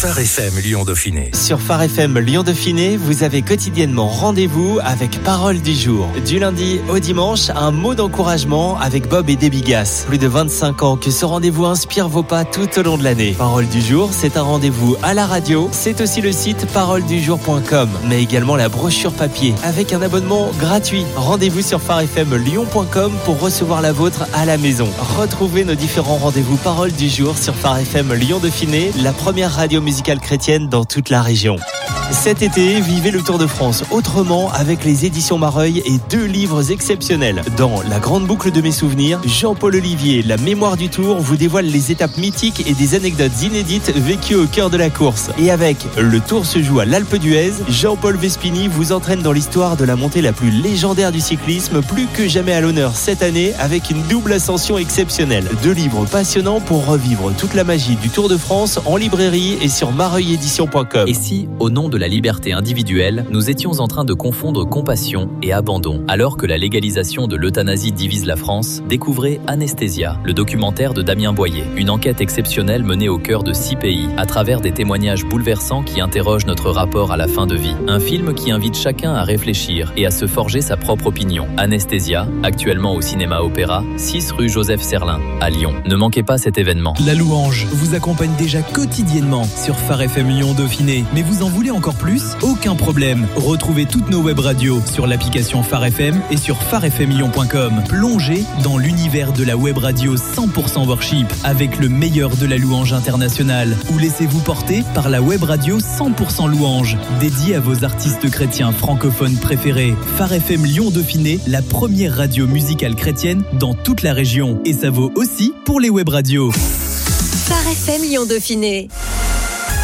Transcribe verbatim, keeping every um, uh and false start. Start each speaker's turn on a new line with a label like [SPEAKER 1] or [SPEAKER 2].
[SPEAKER 1] Phare F M Lyon Dauphiné.
[SPEAKER 2] Sur Phare F M Lyon Dauphiné, vous avez quotidiennement rendez-vous avec Parole du jour. Du lundi au dimanche, un mot d'encouragement avec Bob et Debbie Gass. Plus de vingt-cinq ans que ce rendez-vous inspire vos pas tout au long de l'année. Parole du jour, c'est un rendez-vous à la radio. C'est aussi le site parole du jour point com, mais également la brochure papier avec un abonnement gratuit. Rendez-vous sur phare f m lyon point com pour recevoir la vôtre à la maison. Retrouvez nos différents rendez-vous Parole du jour sur Phare F M Lyon Dauphiné, la première radio musicale chrétienne dans toute la région. Cet été, vivez le Tour de France autrement avec les éditions Mareuil et deux livres exceptionnels. Dans La grande boucle de mes souvenirs, Jean-Paul Olivier, La mémoire du Tour, vous dévoile les étapes mythiques et des anecdotes inédites vécues au cœur de la course. Et avec Le Tour se joue à l'Alpe d'Huez, Jean-Paul Vespini vous entraîne dans l'histoire de la montée la plus légendaire du cyclisme, plus que jamais à l'honneur cette année avec une double ascension exceptionnelle. Deux livres passionnants pour revivre toute la magie du Tour de France en librairie et sur mareuil édition point com.
[SPEAKER 3] Et si, au nom de la liberté individuelle, nous étions en train de confondre compassion et abandon? Alors que la légalisation de l'euthanasie divise la France, découvrez Anesthésia, le documentaire de Damien Boyer. Une enquête exceptionnelle menée au cœur de six pays, à travers des témoignages bouleversants qui interrogent notre rapport à la fin de vie. Un film qui invite chacun à réfléchir et à se forger sa propre opinion. Anesthésia, actuellement au cinéma Opéra, six rue Joseph Serlin, à Lyon. Ne manquez pas cet événement.
[SPEAKER 4] La louange vous accompagne déjà quotidiennement sur Phare F M Lyon Dauphiné. Mais vous en voulez encore plus? Aucun problème. Retrouvez toutes nos web radios sur l'application Phare F M et sur phare f m lyon point com. Plongez dans l'univers de la web radio cent pour cent worship avec le meilleur de la louange internationale. Ou laissez-vous porter par la web radio cent pour cent louange, dédiée à vos artistes chrétiens francophones préférés. Phare F M Lyon Dauphiné, la première radio musicale chrétienne dans toute la région. Et ça vaut aussi pour les web radios.
[SPEAKER 5] Phare F M Lyon Dauphiné.